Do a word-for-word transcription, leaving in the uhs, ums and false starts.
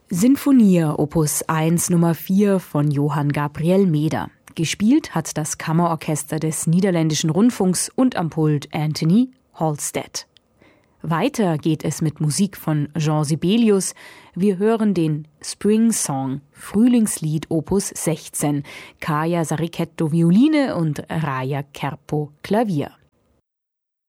Sinfonia Opus eins Nummer vier von Johann Gabriel Meder. Gespielt hat das Kammerorchester des Niederländischen Rundfunks und am Pult Anthony Halstead. Weiter geht es mit Musik von Jean Sibelius. Wir hören den Spring Song, Frühlingslied Opus sechzehn, Kaja Sarichetto Violine und Raja Kerpo Klavier.